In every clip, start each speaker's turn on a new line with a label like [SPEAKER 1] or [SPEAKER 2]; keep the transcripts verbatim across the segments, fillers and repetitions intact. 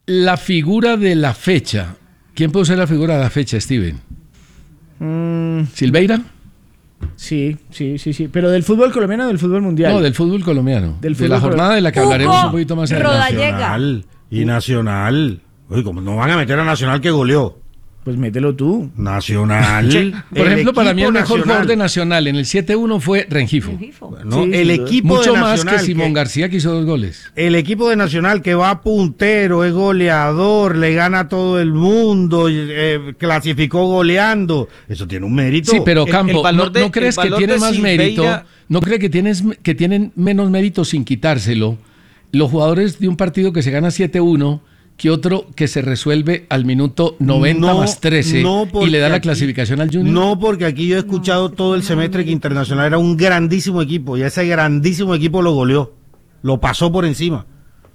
[SPEAKER 1] La figura de la fecha. ¿Quién puede ser la figura de la fecha, Steven?
[SPEAKER 2] Mm,
[SPEAKER 1] ¿Silveira?
[SPEAKER 2] Sí, sí, sí, sí. ¿Pero del fútbol colombiano o del fútbol mundial?
[SPEAKER 1] No, del fútbol colombiano.
[SPEAKER 2] Del
[SPEAKER 1] de
[SPEAKER 2] fútbol
[SPEAKER 1] la jornada de la que
[SPEAKER 3] Hugo
[SPEAKER 1] hablaremos un poquito más adelante.
[SPEAKER 3] Rodallega.
[SPEAKER 4] Nacional y Nacional. Oye, como no van a meter a Nacional que goleó.
[SPEAKER 2] Pues mételo tú.
[SPEAKER 4] Nacional.
[SPEAKER 1] Por
[SPEAKER 4] el
[SPEAKER 1] ejemplo, para mí el
[SPEAKER 4] equipo
[SPEAKER 1] mejor
[SPEAKER 4] nacional.
[SPEAKER 1] jugador de Nacional en el siete uno fue Rengifo.
[SPEAKER 4] No,
[SPEAKER 2] Sí,
[SPEAKER 4] el
[SPEAKER 2] sin duda.
[SPEAKER 4] equipo
[SPEAKER 1] Mucho
[SPEAKER 4] de
[SPEAKER 1] más
[SPEAKER 4] Nacional,
[SPEAKER 1] que Simón
[SPEAKER 4] que-
[SPEAKER 1] García, que hizo dos goles.
[SPEAKER 4] El equipo de Nacional que va puntero, es goleador, le gana a todo el mundo, eh, clasificó goleando. Eso tiene un mérito.
[SPEAKER 1] Sí, pero
[SPEAKER 5] El-
[SPEAKER 1] Campo,
[SPEAKER 5] el valor
[SPEAKER 1] ¿no,
[SPEAKER 5] de-
[SPEAKER 1] no crees
[SPEAKER 5] el
[SPEAKER 1] que
[SPEAKER 5] valor
[SPEAKER 1] tiene
[SPEAKER 5] de
[SPEAKER 1] más
[SPEAKER 5] Silveira-
[SPEAKER 1] mérito? ¿No crees que, tienes, que tienen menos mérito sin quitárselo los jugadores de un partido que se gana siete uno que otro que se resuelve al minuto noventa
[SPEAKER 4] No,
[SPEAKER 1] más trece
[SPEAKER 4] no,
[SPEAKER 1] y
[SPEAKER 4] porque
[SPEAKER 1] le da la
[SPEAKER 4] aquí-
[SPEAKER 1] clasificación al Junior?
[SPEAKER 4] No, porque aquí yo he escuchado todo el semestre que Internacional era un grandísimo equipo y ese grandísimo equipo lo goleó, lo pasó por encima.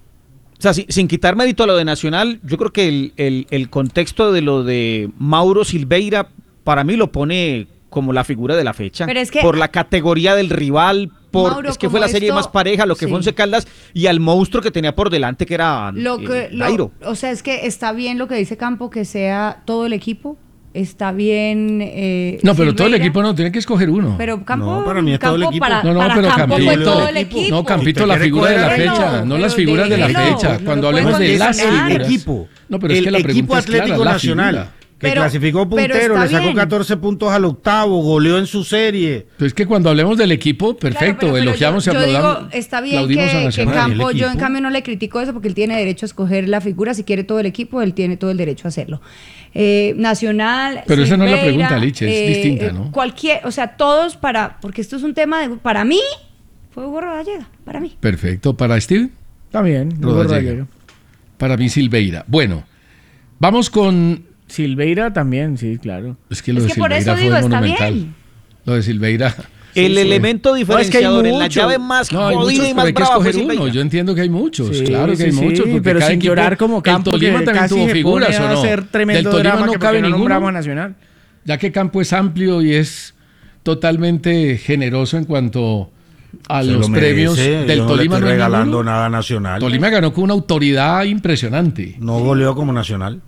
[SPEAKER 5] O sea, sin, sin quitar mérito a lo de Nacional, yo creo que el, el, el contexto de lo de Mauro Silveira, para mí lo pone como la figura de la fecha.
[SPEAKER 3] Pero es que-
[SPEAKER 5] por la categoría del rival, por
[SPEAKER 3] Mauro,
[SPEAKER 5] es que
[SPEAKER 3] como
[SPEAKER 5] fue la serie
[SPEAKER 3] esto-
[SPEAKER 5] más pareja, lo que
[SPEAKER 3] sí.
[SPEAKER 5] fue Once Caldas y al monstruo que tenía por delante que era
[SPEAKER 3] Lo que,
[SPEAKER 5] eh,
[SPEAKER 3] lo-
[SPEAKER 5] Dairo.
[SPEAKER 3] o sea, es que está bien lo que dice Campo, que sea todo el equipo. Está bien. eh,
[SPEAKER 1] No, pero todo el
[SPEAKER 3] Silveira,
[SPEAKER 1] equipo no, tiene que escoger uno.
[SPEAKER 3] Pero Campo,
[SPEAKER 4] No, para mí es todo el
[SPEAKER 3] Campo
[SPEAKER 4] equipo.
[SPEAKER 3] Para,
[SPEAKER 1] No, no,
[SPEAKER 3] para
[SPEAKER 1] pero
[SPEAKER 3] Campo
[SPEAKER 1] Campito-
[SPEAKER 3] fue todo el equipo.
[SPEAKER 1] No, Campito,
[SPEAKER 4] Si
[SPEAKER 1] la
[SPEAKER 4] usted
[SPEAKER 1] figura de
[SPEAKER 4] quiere
[SPEAKER 1] la
[SPEAKER 4] coger a-
[SPEAKER 1] fecha,
[SPEAKER 3] Déjelo,
[SPEAKER 1] no las
[SPEAKER 3] pero
[SPEAKER 1] figuras de la
[SPEAKER 3] déjelo,
[SPEAKER 1] fecha.
[SPEAKER 3] no
[SPEAKER 1] Cuando
[SPEAKER 3] lo
[SPEAKER 1] hablemos
[SPEAKER 3] puede
[SPEAKER 1] de las
[SPEAKER 3] condicionar.
[SPEAKER 4] el
[SPEAKER 1] figuras.
[SPEAKER 4] equipo.
[SPEAKER 1] No, pero es
[SPEAKER 4] el
[SPEAKER 1] que la
[SPEAKER 4] equipo
[SPEAKER 1] pregunta es clara,
[SPEAKER 4] Atlético
[SPEAKER 1] la
[SPEAKER 4] Nacional,
[SPEAKER 1] figura.
[SPEAKER 4] que
[SPEAKER 3] Pero-
[SPEAKER 4] clasificó
[SPEAKER 3] pero
[SPEAKER 4] puntero,
[SPEAKER 3] está
[SPEAKER 4] le sacó
[SPEAKER 3] bien.
[SPEAKER 4] catorce puntos al octavo, goleó en su serie.
[SPEAKER 1] Pues es que cuando hablemos del equipo,
[SPEAKER 3] Claro,
[SPEAKER 1] perfecto,
[SPEAKER 3] pero- pero
[SPEAKER 1] elogiamos
[SPEAKER 3] yo,
[SPEAKER 1] y
[SPEAKER 3] yo
[SPEAKER 1] aplaudamos.
[SPEAKER 3] digo, está bien
[SPEAKER 1] aplaudimos a
[SPEAKER 3] que, que
[SPEAKER 1] Nacional.
[SPEAKER 3] Campo,
[SPEAKER 4] el
[SPEAKER 3] yo en
[SPEAKER 4] equipo.
[SPEAKER 3] cambio no le critico eso porque él tiene derecho a escoger la figura. Si quiere todo el equipo, él tiene todo el derecho a hacerlo. Eh, Nacional.
[SPEAKER 1] Pero esa no es la
[SPEAKER 3] Silveira,
[SPEAKER 1] pregunta, Liche, es distinta, ¿no?
[SPEAKER 3] Cualquier, o sea, todos para, porque esto es un tema de, para mí, fue Hugo Rodallega, para mí.
[SPEAKER 1] Perfecto, para Steve,
[SPEAKER 2] También. Hugo
[SPEAKER 1] Rodallega.
[SPEAKER 2] Rodallega.
[SPEAKER 1] para mí Silveira. Bueno, vamos con...
[SPEAKER 2] Silveira también, sí, claro.
[SPEAKER 1] Es que lo
[SPEAKER 3] Es
[SPEAKER 1] de
[SPEAKER 3] que por
[SPEAKER 1] Silveira
[SPEAKER 3] eso
[SPEAKER 1] fue
[SPEAKER 3] digo, está
[SPEAKER 1] monumental.
[SPEAKER 3] bien.
[SPEAKER 1] Lo de Silveira...
[SPEAKER 5] el
[SPEAKER 1] sí.
[SPEAKER 5] elemento
[SPEAKER 2] No, es que hay
[SPEAKER 5] diferenciador en la
[SPEAKER 2] muchos.
[SPEAKER 5] llave más
[SPEAKER 1] No, hay
[SPEAKER 5] jodida
[SPEAKER 1] muchos,
[SPEAKER 5] y
[SPEAKER 1] pero
[SPEAKER 5] más
[SPEAKER 1] hay que
[SPEAKER 5] brava fue
[SPEAKER 1] escoger uno.
[SPEAKER 5] Silveira.
[SPEAKER 1] Yo entiendo que hay muchos,
[SPEAKER 2] Sí,
[SPEAKER 1] claro que
[SPEAKER 2] sí,
[SPEAKER 1] hay
[SPEAKER 2] sí,
[SPEAKER 1] muchos. porque
[SPEAKER 2] pero
[SPEAKER 1] cada
[SPEAKER 2] sin
[SPEAKER 1] equipo-
[SPEAKER 2] llorar como Campo,
[SPEAKER 1] el Tolima
[SPEAKER 2] que
[SPEAKER 1] también
[SPEAKER 2] casi
[SPEAKER 1] tuvo
[SPEAKER 2] se
[SPEAKER 1] figuras,
[SPEAKER 2] pone
[SPEAKER 1] ¿o
[SPEAKER 2] a
[SPEAKER 1] no?
[SPEAKER 2] hacer tremendo
[SPEAKER 1] Del Tolima
[SPEAKER 2] drama
[SPEAKER 1] no
[SPEAKER 2] que
[SPEAKER 1] cabe
[SPEAKER 2] porque no
[SPEAKER 1] ninguno,
[SPEAKER 2] nombramos a Nacional.
[SPEAKER 1] ya que Campo es amplio y es totalmente generoso en cuanto a
[SPEAKER 4] Se
[SPEAKER 1] los
[SPEAKER 4] lo merece,
[SPEAKER 1] premios
[SPEAKER 4] yo
[SPEAKER 1] del
[SPEAKER 4] no
[SPEAKER 1] Tolima.
[SPEAKER 4] le
[SPEAKER 1] No
[SPEAKER 4] estoy
[SPEAKER 1] hay
[SPEAKER 4] regalando
[SPEAKER 1] ninguno.
[SPEAKER 4] nada a Nacional.
[SPEAKER 1] Tolima ganó con una autoridad impresionante.
[SPEAKER 4] No goleó como Nacional.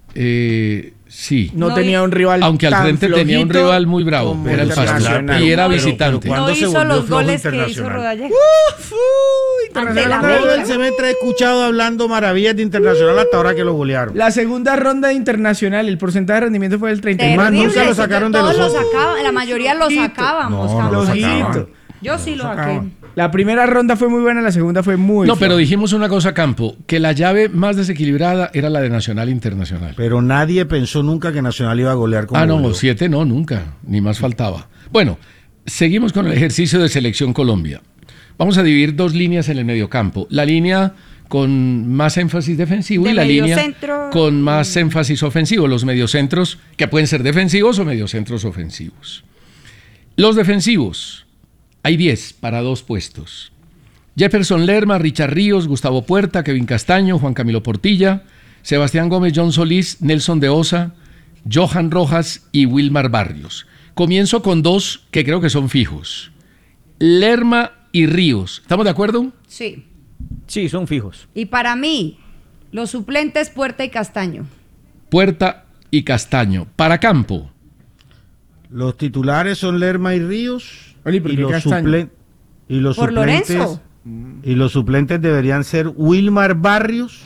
[SPEAKER 1] Eh, sí.
[SPEAKER 2] No,
[SPEAKER 3] No,
[SPEAKER 2] tenía
[SPEAKER 3] y-
[SPEAKER 2] un rival
[SPEAKER 1] Aunque al
[SPEAKER 2] tan
[SPEAKER 1] frente tenía un
[SPEAKER 2] flojito
[SPEAKER 1] rival muy bravo,
[SPEAKER 2] como
[SPEAKER 1] era el Pasto,
[SPEAKER 2] Internacional.
[SPEAKER 1] y era
[SPEAKER 4] Pero-
[SPEAKER 1] visitante.
[SPEAKER 4] pero ¿cuándo
[SPEAKER 3] No
[SPEAKER 4] se
[SPEAKER 3] hizo
[SPEAKER 4] volvió
[SPEAKER 3] los
[SPEAKER 4] flojo
[SPEAKER 3] goles que hizo
[SPEAKER 4] Internacional?
[SPEAKER 3] Rodallega.
[SPEAKER 2] Uf, uy,
[SPEAKER 3] Ante la
[SPEAKER 4] Todo
[SPEAKER 3] América.
[SPEAKER 4] el semestre he escuchado hablando maravillas de Internacional hasta ahora que lo golearon.
[SPEAKER 2] La segunda ronda de Internacional, el porcentaje de rendimiento fue del treinta y
[SPEAKER 4] más,
[SPEAKER 3] Terrible,
[SPEAKER 4] nunca lo
[SPEAKER 3] eso,
[SPEAKER 4] sacaron de
[SPEAKER 3] todos
[SPEAKER 4] los
[SPEAKER 3] lo
[SPEAKER 4] ojos.
[SPEAKER 3] sacaban, la mayoría lo
[SPEAKER 2] Flojito.
[SPEAKER 3] sacábamos.
[SPEAKER 4] No,
[SPEAKER 3] Campo.
[SPEAKER 4] no lo
[SPEAKER 2] Flojito.
[SPEAKER 4] sacaban.
[SPEAKER 3] Yo sí lo saqué.
[SPEAKER 2] La primera ronda fue muy buena, la segunda fue muy
[SPEAKER 1] No, pero
[SPEAKER 2] floja.
[SPEAKER 1] dijimos una cosa, Campo, que la llave más desequilibrada era la de Nacional Internacional.
[SPEAKER 4] Pero nadie pensó nunca que Nacional iba a golear como
[SPEAKER 1] Ah, no,
[SPEAKER 4] goleó.
[SPEAKER 1] siete no, nunca, ni más faltaba. Bueno, seguimos con el ejercicio de Selección Colombia. Vamos a dividir dos líneas en el mediocampo. La línea con más énfasis defensivo
[SPEAKER 3] De
[SPEAKER 1] y la línea
[SPEAKER 3] mediocentro.
[SPEAKER 1] con más énfasis ofensivo. Los mediocentros que pueden ser defensivos o mediocentros ofensivos. Los defensivos, hay diez para dos puestos. Jefferson Lerma, Richard Ríos, Gustavo Puerta, Kevin Castaño, Juan Camilo Portilla, Sebastián Gómez, John Solís, Nelson de Osa, Johan Rojas y Wilmar Barrios. Comienzo con dos que creo que son fijos. Lerma y Ríos. ¿Estamos de acuerdo?
[SPEAKER 3] Sí.
[SPEAKER 5] Sí, son fijos.
[SPEAKER 3] Y para mí, los suplentes Puerta y Castaño.
[SPEAKER 1] Puerta y Castaño. Para Campo.
[SPEAKER 4] Los titulares son Lerma y Ríos.
[SPEAKER 2] Oli, ¿por
[SPEAKER 4] y,
[SPEAKER 2] qué
[SPEAKER 4] los
[SPEAKER 2] Castaño?
[SPEAKER 4] suplen- y los
[SPEAKER 3] ¿Por
[SPEAKER 4] suplentes.
[SPEAKER 3] Lorenzo?
[SPEAKER 4] Y los suplentes deberían ser Wilmar Barrios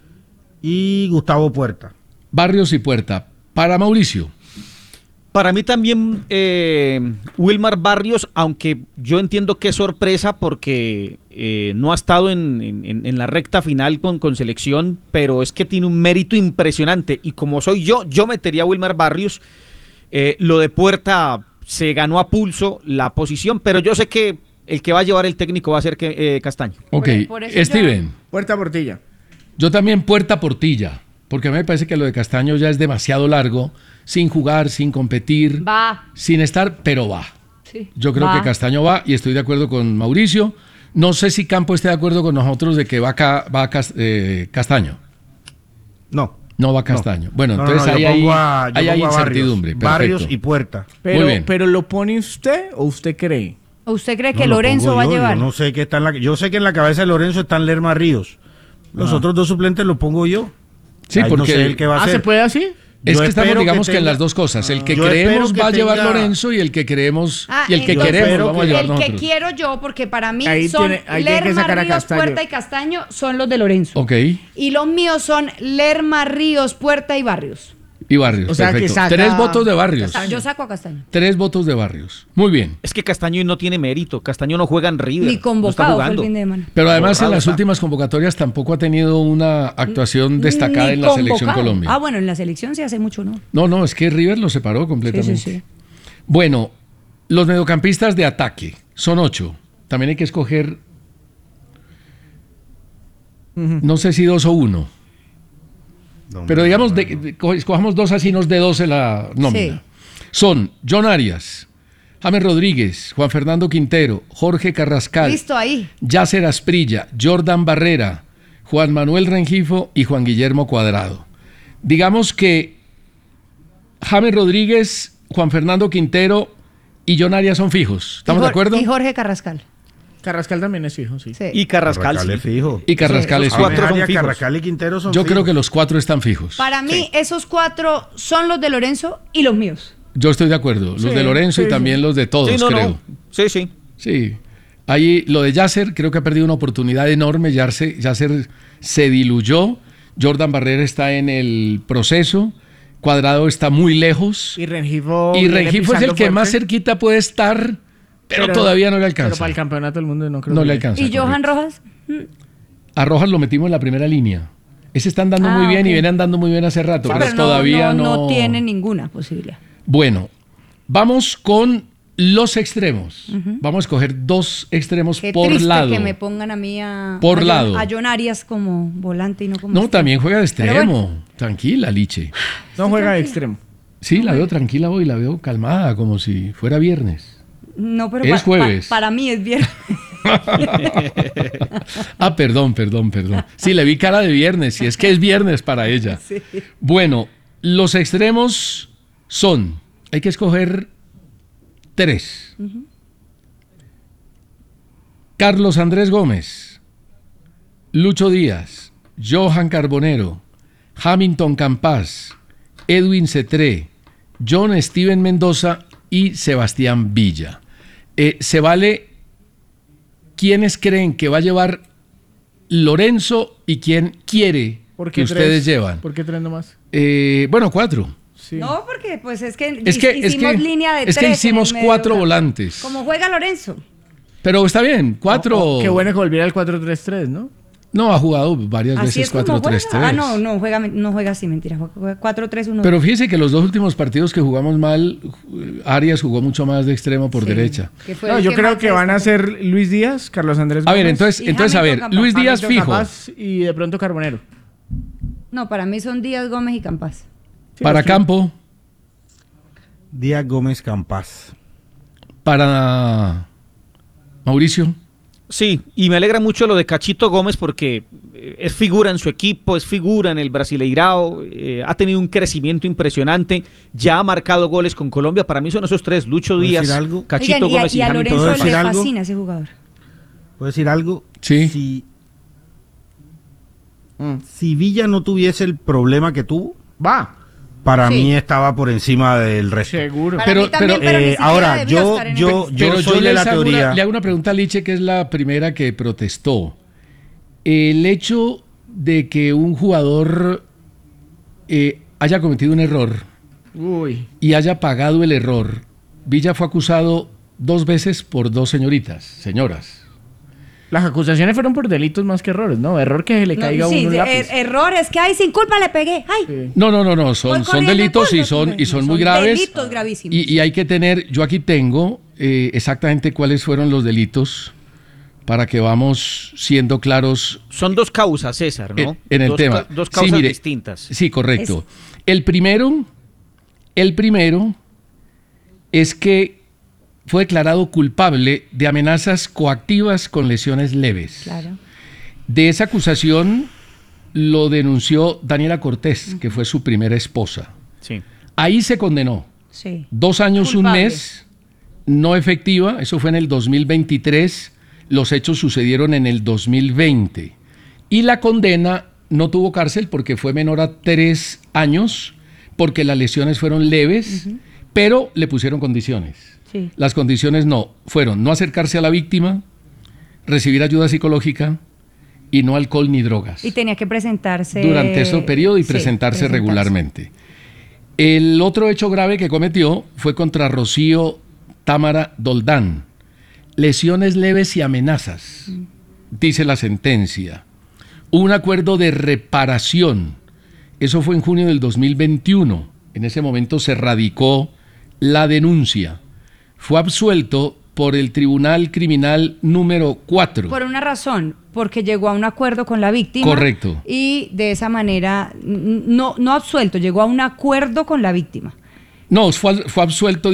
[SPEAKER 4] y Gustavo Puerta.
[SPEAKER 1] Barrios y Puerta. Para Mauricio.
[SPEAKER 5] Para mí también eh, Wilmar Barrios, aunque yo entiendo que es sorpresa porque eh, no ha estado en, en- en la recta final con, con selección, pero es que tiene un mérito impresionante y como soy yo, yo metería a Wilmar Barrios. Eh, lo de Puerta se ganó a pulso la posición, pero yo sé que el que va a llevar el técnico va a ser que, eh, Castaño.
[SPEAKER 1] Ok.
[SPEAKER 3] Por- por eso ya-
[SPEAKER 1] Steven.
[SPEAKER 2] Puerta Portilla.
[SPEAKER 1] Yo también Puerta Portilla. Porque a mí me parece que lo de Castaño ya es demasiado largo. Sin jugar, sin competir.
[SPEAKER 3] Va.
[SPEAKER 1] Sin estar, pero va.
[SPEAKER 3] Sí.
[SPEAKER 1] Yo creo
[SPEAKER 3] Va.
[SPEAKER 1] que Castaño va y estoy de acuerdo con Mauricio. No sé si Campo esté de acuerdo con nosotros de que va, ca, va Cas- eh, Castaño.
[SPEAKER 4] No.
[SPEAKER 1] No va Castaño. Bueno,
[SPEAKER 4] No, no,
[SPEAKER 1] entonces
[SPEAKER 4] no,
[SPEAKER 1] ahí
[SPEAKER 4] yo
[SPEAKER 1] hay,
[SPEAKER 4] pongo a- yo
[SPEAKER 1] ahí hay
[SPEAKER 4] pongo a Barrios.
[SPEAKER 1] incertidumbre.
[SPEAKER 4] Barrios
[SPEAKER 1] Perfecto.
[SPEAKER 4] y Puerta.
[SPEAKER 2] Pero,
[SPEAKER 1] Muy bien.
[SPEAKER 2] pero ¿lo pone usted o usted cree?
[SPEAKER 3] ¿O usted cree que
[SPEAKER 4] No, lo
[SPEAKER 3] Lorenzo
[SPEAKER 4] pongo
[SPEAKER 3] va a
[SPEAKER 4] yo,
[SPEAKER 3] llevar?
[SPEAKER 4] Yo no sé qué está en la, yo sé que en la cabeza de Lorenzo están Lerma Ríos. Los
[SPEAKER 3] Ah.
[SPEAKER 4] otros dos suplentes los pongo yo.
[SPEAKER 1] Sí,
[SPEAKER 4] Ahí
[SPEAKER 1] porque
[SPEAKER 4] no sé el que va a
[SPEAKER 2] Ah,
[SPEAKER 4] ser.
[SPEAKER 2] ¿se puede así?
[SPEAKER 1] es
[SPEAKER 4] Yo
[SPEAKER 1] que estamos,
[SPEAKER 4] espero que
[SPEAKER 1] digamos que, en
[SPEAKER 4] tenga-
[SPEAKER 1] las dos cosas. El que
[SPEAKER 4] Yo
[SPEAKER 1] creemos
[SPEAKER 4] espero que
[SPEAKER 1] va a llevar
[SPEAKER 4] tenga-
[SPEAKER 1] Lorenzo y el que creemos
[SPEAKER 3] Ah,
[SPEAKER 1] y el que
[SPEAKER 3] entonces,
[SPEAKER 1] queremos
[SPEAKER 4] espero
[SPEAKER 1] vamos a
[SPEAKER 4] que-
[SPEAKER 1] llevar
[SPEAKER 3] el que
[SPEAKER 1] nosotros.
[SPEAKER 3] quiero yo, porque para mí
[SPEAKER 2] Ahí
[SPEAKER 3] son
[SPEAKER 2] tiene- ahí tiene que
[SPEAKER 3] Lerma,
[SPEAKER 2] sacar a
[SPEAKER 3] Ríos,
[SPEAKER 2] Castaño.
[SPEAKER 3] Puerta y Castaño son los de Lorenzo.
[SPEAKER 1] Ok,
[SPEAKER 3] Y los míos son Lerma, Ríos, Puerta y Barrios.
[SPEAKER 1] y Barrios,
[SPEAKER 2] O sea, que
[SPEAKER 1] perfecto.
[SPEAKER 2] saca-
[SPEAKER 1] Tres votos de Barrios.
[SPEAKER 3] Castaño. Yo saco a Castaño.
[SPEAKER 1] Tres votos de Barrios. Muy bien.
[SPEAKER 5] Es que Castaño no tiene mérito. Castaño no juega en River.
[SPEAKER 3] Ni
[SPEAKER 5] no está
[SPEAKER 3] convocado fue el
[SPEAKER 5] jugando.
[SPEAKER 3] fin de semana.
[SPEAKER 1] Pero además en
[SPEAKER 5] Borrado
[SPEAKER 1] las
[SPEAKER 5] está.
[SPEAKER 1] últimas convocatorias tampoco ha tenido una actuación destacada
[SPEAKER 3] Ni
[SPEAKER 1] en la selección
[SPEAKER 3] convocado.
[SPEAKER 1] Colombia.
[SPEAKER 3] Ah, bueno, en la selección sí hace mucho, ¿no?
[SPEAKER 1] No, no, es que River lo separó completamente.
[SPEAKER 3] Sí, sí, sí.
[SPEAKER 1] Bueno, los mediocampistas de ataque son ocho. También hay que escoger, no sé si dos o uno.
[SPEAKER 4] No,
[SPEAKER 1] Pero
[SPEAKER 4] no,
[SPEAKER 1] digamos,
[SPEAKER 4] no,
[SPEAKER 1] de-
[SPEAKER 4] no.
[SPEAKER 1] de- co- escojamos dos así nos de doce la nómina.
[SPEAKER 3] Sí.
[SPEAKER 1] Son John Arias, James Rodríguez, Juan Fernando Quintero, Jorge Carrascal,
[SPEAKER 3] Listo ahí.
[SPEAKER 1] Yasser Asprilla, Jordan Barrera, Juan Manuel Rengifo y Juan Guillermo Cuadrado. Digamos que James Rodríguez, Juan Fernando Quintero y John Arias son fijos. ¿Estamos
[SPEAKER 3] Y
[SPEAKER 1] de
[SPEAKER 3] Jor-
[SPEAKER 1] acuerdo?
[SPEAKER 3] Y Jorge Carrascal.
[SPEAKER 2] Carrascal también es fijo, sí.
[SPEAKER 3] Sí.
[SPEAKER 5] Y Carrascal,
[SPEAKER 4] Carrascal
[SPEAKER 5] sí.
[SPEAKER 4] es fijo.
[SPEAKER 1] Y Carrascal
[SPEAKER 3] Sí,
[SPEAKER 1] es
[SPEAKER 5] esos
[SPEAKER 1] fijo.
[SPEAKER 5] cuatro son
[SPEAKER 4] Arias,
[SPEAKER 5] fijos.
[SPEAKER 4] Carrascal y Quintero son
[SPEAKER 1] Yo creo
[SPEAKER 4] fijos.
[SPEAKER 1] que los cuatro están fijos.
[SPEAKER 3] Para mí, esos cuatro son los de Lorenzo y los míos.
[SPEAKER 1] Yo estoy de acuerdo. Los
[SPEAKER 2] Sí,
[SPEAKER 1] de Lorenzo
[SPEAKER 2] sí,
[SPEAKER 1] y también
[SPEAKER 2] sí.
[SPEAKER 1] los de todos,
[SPEAKER 5] Sí, no,
[SPEAKER 1] creo.
[SPEAKER 5] no. Sí, sí.
[SPEAKER 1] Sí. Ahí lo de Yasser, creo que ha perdido una oportunidad enorme. Yasser, Yasser se diluyó. Jordan Barrera está en el proceso. Cuadrado está muy lejos.
[SPEAKER 2] Y Rengifo.
[SPEAKER 1] Y
[SPEAKER 2] viene
[SPEAKER 1] Rengifo es el
[SPEAKER 2] pisando
[SPEAKER 1] que más
[SPEAKER 2] fuerte,
[SPEAKER 1] cerquita puede estar, pero, todavía no le
[SPEAKER 2] Pero
[SPEAKER 1] alcanza.
[SPEAKER 2] para el campeonato del mundo no creo
[SPEAKER 1] No
[SPEAKER 2] que
[SPEAKER 1] le
[SPEAKER 2] llegue.
[SPEAKER 1] alcanza.
[SPEAKER 3] ¿Y Johan
[SPEAKER 1] correcto.
[SPEAKER 3] Rojas?
[SPEAKER 1] A Rojas lo metimos en la primera línea. Ese está andando
[SPEAKER 3] Ah,
[SPEAKER 1] muy bien
[SPEAKER 3] ok.
[SPEAKER 1] y viene andando muy bien hace rato,
[SPEAKER 3] Sí,
[SPEAKER 1] pero,
[SPEAKER 3] pero no,
[SPEAKER 1] todavía
[SPEAKER 3] no,
[SPEAKER 1] no...
[SPEAKER 3] no tiene ninguna posibilidad.
[SPEAKER 1] Bueno, vamos con los extremos. Vamos a escoger dos extremos
[SPEAKER 3] Qué
[SPEAKER 1] por
[SPEAKER 3] triste
[SPEAKER 1] lado.
[SPEAKER 3] que me pongan a mí a,
[SPEAKER 1] Por
[SPEAKER 3] a John-
[SPEAKER 1] lado.
[SPEAKER 3] a John Arias como volante y no como
[SPEAKER 1] No,
[SPEAKER 3] extremo.
[SPEAKER 1] también juega de
[SPEAKER 3] Pero
[SPEAKER 1] extremo.
[SPEAKER 3] bueno.
[SPEAKER 1] Tranquila, Liche.
[SPEAKER 2] No juega de extremo.
[SPEAKER 1] Sí, la veo tranquila hoy, la veo calmada, como si fuera viernes.
[SPEAKER 3] No, pero
[SPEAKER 1] Es
[SPEAKER 3] pa- pa-
[SPEAKER 1] jueves.
[SPEAKER 3] para mí es viernes.
[SPEAKER 1] Ah, perdón, perdón, perdón. Sí, le vi cara de viernes, y es que es viernes para ella.
[SPEAKER 3] Sí.
[SPEAKER 1] Bueno, los extremos son, hay que escoger tres. Carlos Andrés Gómez, Lucho Díaz, Johan Carbonero, Hamilton Campas, Edwin Cetré, John Steven Mendoza y Sebastián Villa. Eh, se vale quiénes creen que va a llevar Lorenzo y quién quiere
[SPEAKER 2] ¿Por
[SPEAKER 1] que
[SPEAKER 2] qué
[SPEAKER 1] ustedes
[SPEAKER 2] tres?
[SPEAKER 1] llevan.
[SPEAKER 2] ¿Por qué tres nomás?
[SPEAKER 1] Eh, bueno, cuatro.
[SPEAKER 2] Sí.
[SPEAKER 3] No, porque pues es que,
[SPEAKER 1] Es que,
[SPEAKER 3] hi-
[SPEAKER 1] es
[SPEAKER 3] hicimos
[SPEAKER 1] que,
[SPEAKER 3] línea de
[SPEAKER 1] es que
[SPEAKER 3] tres en
[SPEAKER 1] hicimos
[SPEAKER 3] el medio
[SPEAKER 1] cuatro
[SPEAKER 3] campo.
[SPEAKER 1] volantes.
[SPEAKER 3] Como juega Lorenzo.
[SPEAKER 1] Pero está bien, cuatro.
[SPEAKER 2] Oh, oh, qué bueno que volviera al cuatro tres tres, ¿no?
[SPEAKER 1] No, ha jugado varias
[SPEAKER 3] Así
[SPEAKER 1] veces
[SPEAKER 3] es como
[SPEAKER 1] cuatro
[SPEAKER 3] juega.
[SPEAKER 1] tres tres.
[SPEAKER 3] Ah, no, no juega, no juega así, mentira. Juega cuatro tres uno.
[SPEAKER 1] Pero fíjese que los dos últimos partidos que jugamos mal, Arias jugó mucho más de extremo por
[SPEAKER 3] Sí,
[SPEAKER 1] derecha.
[SPEAKER 3] que fue
[SPEAKER 2] No,
[SPEAKER 3] el
[SPEAKER 2] yo creo
[SPEAKER 3] más
[SPEAKER 2] que van a
[SPEAKER 3] destacó.
[SPEAKER 2] ser Luis Díaz, Carlos Andrés
[SPEAKER 1] A ver,
[SPEAKER 2] Gómez,
[SPEAKER 1] entonces,
[SPEAKER 3] y
[SPEAKER 1] entonces a ver,
[SPEAKER 3] Hamilton Campas.
[SPEAKER 1] Luis Díaz
[SPEAKER 2] Hamilton
[SPEAKER 1] fijo.
[SPEAKER 2] Campas y de pronto Carbonero.
[SPEAKER 3] No, para mí son Díaz, Gómez y Campas.
[SPEAKER 2] Sí,
[SPEAKER 1] Para
[SPEAKER 2] los-
[SPEAKER 1] Campo,
[SPEAKER 4] Díaz Gómez Campas.
[SPEAKER 1] para Mauricio.
[SPEAKER 5] Sí, y me alegra mucho lo de Cachito Gómez porque eh, es figura en su equipo, es figura en el Brasileirao, eh, ha tenido un crecimiento impresionante, ya ha marcado goles con Colombia. Para mí son esos tres: Lucho
[SPEAKER 4] ¿Puedo
[SPEAKER 5] Díaz,
[SPEAKER 4] decir algo?
[SPEAKER 5] Cachito
[SPEAKER 3] Oigan, y a,
[SPEAKER 5] Gómez y,
[SPEAKER 3] y a
[SPEAKER 5] Hamilton
[SPEAKER 3] Lorenzo
[SPEAKER 4] ¿Puedo
[SPEAKER 3] le
[SPEAKER 4] decir
[SPEAKER 5] Campas.
[SPEAKER 4] algo?
[SPEAKER 3] fascina ese jugador.
[SPEAKER 4] ¿Puedo decir algo?
[SPEAKER 1] Sí.
[SPEAKER 4] Si, si Villa no tuviese el problema que tuvo,
[SPEAKER 2] Va,
[SPEAKER 4] para
[SPEAKER 3] Sí.
[SPEAKER 4] mí estaba por encima del resto.
[SPEAKER 2] seguro.
[SPEAKER 3] Para
[SPEAKER 1] Pero-
[SPEAKER 3] mí también,
[SPEAKER 1] pero,
[SPEAKER 3] pero, ni
[SPEAKER 4] eh,
[SPEAKER 3] siquiera
[SPEAKER 4] ahora,
[SPEAKER 3] debió
[SPEAKER 4] yo-
[SPEAKER 3] estar en el
[SPEAKER 4] yo-
[SPEAKER 3] equipo.
[SPEAKER 4] yo
[SPEAKER 1] Pero
[SPEAKER 4] soy de
[SPEAKER 1] les
[SPEAKER 4] la
[SPEAKER 1] hago una-
[SPEAKER 4] teoría-
[SPEAKER 1] le hago una pregunta a Liche, que es la primera que protestó. El hecho de que un jugador eh, haya cometido un error
[SPEAKER 2] Uy.
[SPEAKER 1] y haya pagado el error, Villa fue acusado dos veces por dos señoritas, señoras.
[SPEAKER 2] Las acusaciones fueron por delitos más que errores, ¿no? Error que se le
[SPEAKER 3] No,
[SPEAKER 2] caiga a
[SPEAKER 3] sí,
[SPEAKER 2] uno un
[SPEAKER 3] de-
[SPEAKER 2] lápiz.
[SPEAKER 3] er- errores que hay sin culpa le pegué. Ay,
[SPEAKER 2] Sí.
[SPEAKER 1] No, no, no, no, son,
[SPEAKER 3] voy
[SPEAKER 1] son
[SPEAKER 3] corriendo
[SPEAKER 1] delitos
[SPEAKER 3] en
[SPEAKER 1] y
[SPEAKER 3] polvo.
[SPEAKER 1] son, y son
[SPEAKER 3] No,
[SPEAKER 1] muy graves.
[SPEAKER 3] Delitos gravísimos.
[SPEAKER 1] Y, y hay que tener, yo aquí tengo eh, exactamente cuáles fueron los delitos para que vamos siendo claros
[SPEAKER 5] Son dos causas, César, ¿no?
[SPEAKER 1] en, en el
[SPEAKER 5] dos,
[SPEAKER 1] tema.
[SPEAKER 5] ca- Dos
[SPEAKER 1] Sí,
[SPEAKER 5] causas
[SPEAKER 1] mire,
[SPEAKER 5] distintas.
[SPEAKER 1] Sí, correcto. El primero, el primero es que fue declarado culpable de amenazas coactivas con lesiones leves.
[SPEAKER 3] Claro.
[SPEAKER 1] De esa acusación lo denunció Daniela Cortés, que fue su primera esposa.
[SPEAKER 5] Sí.
[SPEAKER 1] Ahí se condenó.
[SPEAKER 3] Sí.
[SPEAKER 1] Dos años,
[SPEAKER 3] Culpable.
[SPEAKER 1] un mes, no efectiva, eso fue en el dos mil veintitrés, los hechos sucedieron en el dos mil veinte. Y la condena no tuvo cárcel porque fue menor a tres años, porque las lesiones fueron leves, uh-huh. pero le pusieron condiciones.
[SPEAKER 3] Sí.
[SPEAKER 1] Las condiciones no fueron no acercarse a la víctima, recibir ayuda psicológica y no alcohol ni drogas.
[SPEAKER 3] Y tenía que presentarse...
[SPEAKER 1] Durante ese periodo y
[SPEAKER 3] sí,
[SPEAKER 1] presentarse,
[SPEAKER 3] presentarse
[SPEAKER 1] regularmente. El otro hecho grave que cometió fue contra Rocío Támara Doldán. Lesiones leves y amenazas, mm. dice la sentencia. Un acuerdo de reparación. Eso fue en junio del dos mil veintiuno. En ese momento se radicó la denuncia. Fue absuelto por el Tribunal Criminal número cuatro.
[SPEAKER 3] Por una razón, porque llegó a un acuerdo con la víctima.
[SPEAKER 1] Correcto.
[SPEAKER 3] Y de esa manera, no, no absuelto, llegó a un acuerdo con la víctima.
[SPEAKER 1] No, fue, fue absuelto